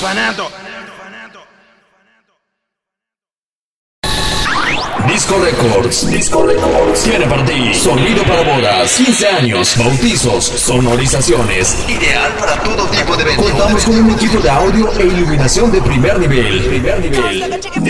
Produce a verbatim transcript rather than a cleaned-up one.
orfanato. Disco Records, Disco Records tiene para ti sonido para bodas, quince años, bautizos, sonorizaciones, ideal para todo tipo de eventos. Contamos con un equipo de audio e iluminación de primer nivel. Primer nivel.